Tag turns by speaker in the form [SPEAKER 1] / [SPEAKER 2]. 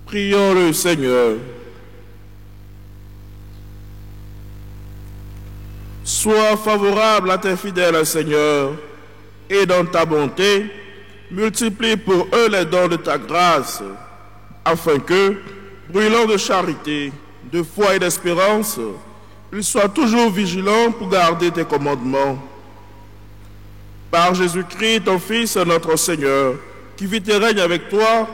[SPEAKER 1] Prions le Seigneur. Sois favorable à tes fidèles, Seigneur, et dans ta bonté, multiplie pour eux les dons de ta grâce, afin que, brûlant de charité, de foi et d'espérance, ils soient toujours vigilants pour garder tes commandements. Par Jésus-Christ, ton Fils, notre Seigneur, qui vit et règne avec toi